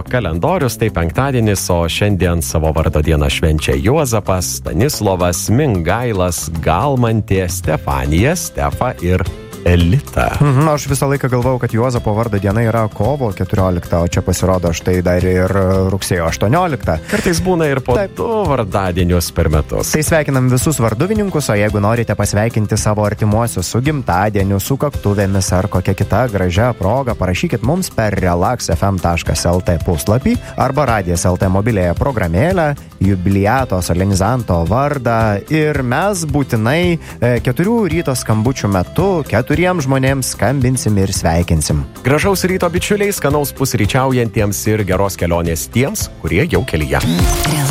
kalendorius, tai penktadienis, o šiandien savo vardo dieną švenčia Juozapas, Stanislovas, Mingailas, Galmantė, Stefanija, Stefa ir Elita. Aš visą laiką galvojau, kad Juozapo vardo diena yra kovo 14, o čia pasirodo štai dar ir rugsėjo 18. Kartais būna ir po 2 vardadienius per metus. Tai sveikinam visus varduvininkus, o jeigu norite pasveikinti savo artimuosius su gimtadieniu, su kaktuvėmis ar kokia kita gražia proga, parašykit mums per relaxfm.lt puslapį arba Radijas LT mobilėje programėlę, jubiliato solenizanto vardą ir mes būtinai 4 ryto skambučių metu 4 žmonėms skambinsim ir sveikinsim. Gražaus ryto bičiuliai, skanaus pusryčiaujantiems ir geros kelionės tiems, kurie jau kelyje.